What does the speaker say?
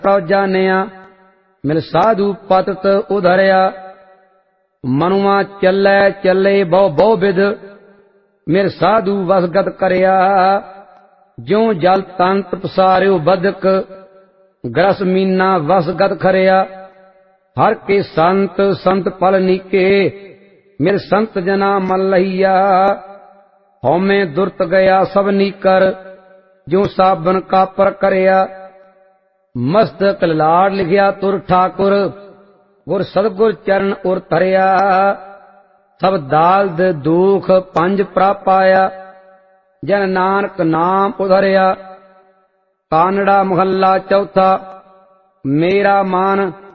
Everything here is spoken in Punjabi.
ਜਾਣਿਆ ਮਿਲ ਸਾਧੂ ਪਤਤ ਉਧਰਿਆ। ਮਨੁਆ ਚੱਲੈ ਚੱਲੇ ਬਹੁ ਬਹੁ ਵਿਦ ਮਿਰ ਸਾਧੂ ਵਸਗਤ ਕਰਿਆ। ਜਿਉ ਜਲ ਤੰਤ ਪਸਾਰਿਓ ਬਦਕ ਗ੍ਰਸ ਮੀਨਾ ਵਸਗਤ ਖਰਿਆ। ਹਰ ਕੇ ਸੰਤ ਸੰਤ ਪਲ ਨੀਕੇ ਮਿਰ ਸੰਤ ਜਨਾ ਮਲ ਲਹੀਆ। ਹਉਮੈ ਦੁਰਤ ਗਿਆ ਸਭ ਨੀਕਰ ਜਿਉ ਸਾਬਨ ਕਾਪਰ ਕਰਿਆ। ਮਸਤਕ ਲਾੜ ਲਿਖਿਆ ਤੁਰ ਠਾਕੁਰ ਗੁਰ ਸਤਿਗੁਰ ਚਰਨ ਉਰ ਧਰਿਆ। ਸਭ ਦਾਲਦ ਦੁਖ ਪੰਜ ਪ੍ਰਭ ਪਾਇਆ ਜਨ ਨਾਨਕ ਨਾਮ ਉਧਰਿਆ। ਕਾਨੜਾ ਮਹੱਲਾ ਚੌਥਾ। ਮੇਰਾ ਮਨ